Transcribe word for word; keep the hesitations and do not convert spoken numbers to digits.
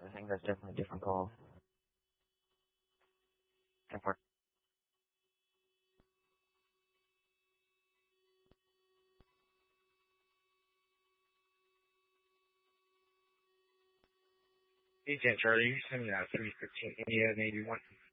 I think that's definitely a different call. ten four. Agent Charlie, you're sending out three fifteen India Navy one.